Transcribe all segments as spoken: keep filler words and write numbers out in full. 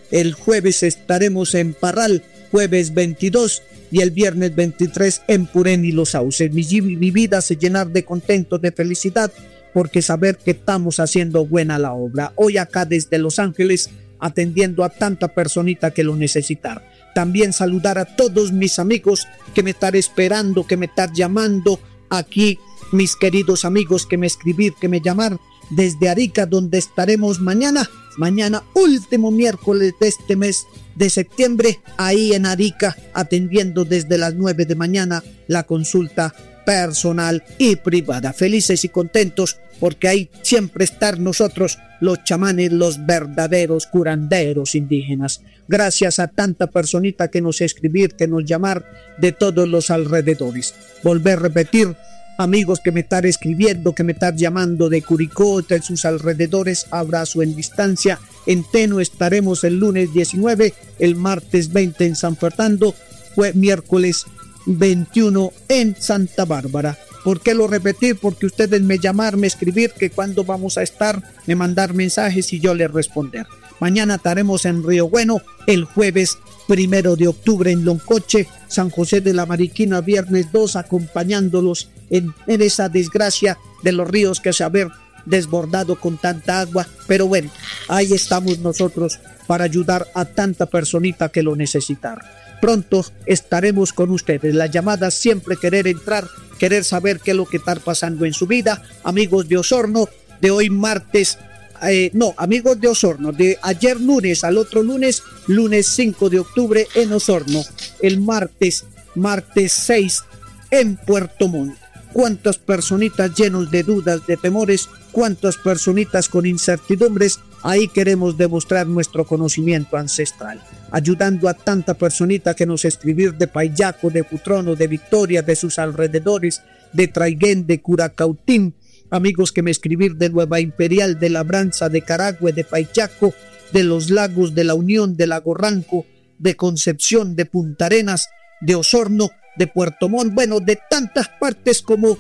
El jueves estaremos en Parral, jueves veintidós, y el viernes veintitrés en Purén y Los Sauces. Mi, mi vida se llenar de contento, de felicidad, porque saber que estamos haciendo buena la obra. Hoy acá desde Los Ángeles, atendiendo a tanta personita que lo necesitan. También saludar a todos mis amigos que me están esperando, que me están llamando aquí, mis queridos amigos que me escribir, que me llamar desde Arica, donde estaremos mañana, mañana último miércoles de este mes de septiembre, ahí en Arica, atendiendo desde las nueve de mañana la consulta personal y privada. Felices y contentos porque ahí siempre estar nosotros, los chamanes, los verdaderos curanderos indígenas. Gracias a tanta personita que nos escribir, que nos llamar de todos los alrededores. Volver a repetir, amigos que me están escribiendo, que me están llamando de Curicó, de sus alrededores, abrazo en distancia. En Teno estaremos el lunes diecinueve, el martes veinte en San Fernando, fue miércoles veintiuno en Santa Bárbara. ¿Por qué lo repetir? Porque ustedes me llamar, me escribir que cuando vamos a estar, me mandar mensajes y yo les responder. Mañana estaremos en Río Bueno, el jueves primero de octubre en Loncoche, San José de la Mariquina, viernes dos, acompañándolos en, en esa desgracia de los ríos que se haber desbordado con tanta agua. Pero bueno, ahí estamos nosotros para ayudar a tanta personita que lo necesitar. Pronto estaremos con ustedes. Las llamadas siempre querer entrar, querer saber qué es lo que está pasando en su vida. Amigos de Osorno, de hoy martes, eh, no, amigos de Osorno, de ayer lunes al otro lunes, lunes cinco de octubre en Osorno. El martes, martes seis en Puerto Montt. Cuántas personitas llenos de dudas, de temores, cuántas personitas con incertidumbres. Ahí queremos demostrar nuestro conocimiento ancestral, ayudando a tanta personita que nos escribir de Payaco, de Futrono, de Victoria, de sus alrededores, de Traiguén, de Curacautín, amigos que me escribir de Nueva Imperial, de Labranza, de Caragüe, de Payaco, de Los Lagos, de La Unión, de Lago Ranco, de Concepción, de Punta Arenas, de Osorno, de Puerto Montt, bueno, de tantas partes como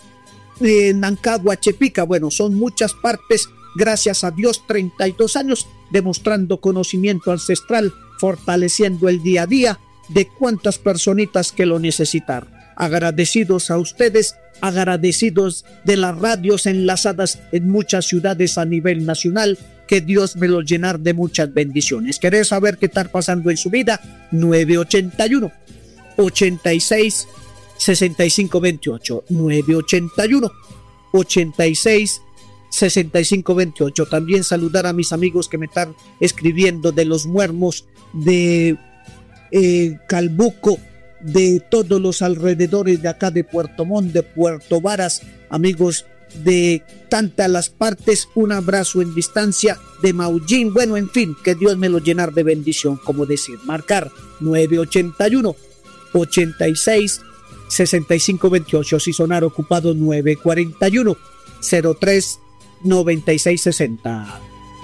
eh, Nancagua, Chepica, bueno, son muchas partes. Gracias a Dios, treinta y dos años demostrando conocimiento ancestral, fortaleciendo el día a día de cuántas personitas que lo necesitan. Agradecidos a ustedes, agradecidos de las radios enlazadas en muchas ciudades a nivel nacional, que Dios me los llenar de muchas bendiciones. ¿Querés saber qué está pasando en su vida? nueve ochenta y uno, ochenta y seis, sesenta y cinco veintiocho, nueve ochenta y uno, ochenta y seis, sesenta y cinco veintiocho. También saludar a mis amigos que me están escribiendo de Los Muermos, de eh, Calbuco, de todos los alrededores de acá de Puerto Montt, de Puerto Varas, amigos de tantas las partes, un abrazo en distancia, de Maullín, bueno, en fin, que Dios me lo llenar de bendición, como decir, marcar nueve ochenta y uno, ochenta y seis, sesenta y cinco veintiocho, si sonar ocupado nueve cuarenta y uno, cero tres, noventa y seis sesenta.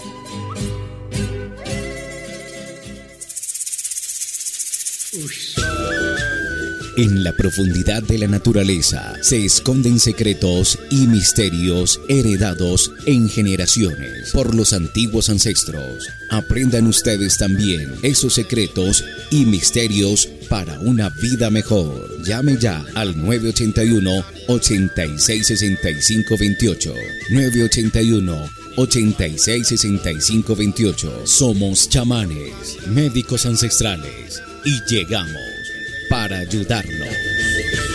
En la profundidad de la naturaleza se esconden secretos y misterios heredados en generaciones por los antiguos ancestros. Aprendan ustedes también esos secretos y misterios para una vida mejor. Llame ya al nueve ochenta y uno, ochenta y seis, sesenta y cinco veintiocho. nueve ochenta y uno, ochenta y seis, sesenta y cinco veintiocho. Somos chamanes, médicos ancestrales y llegamos para ayudarlos.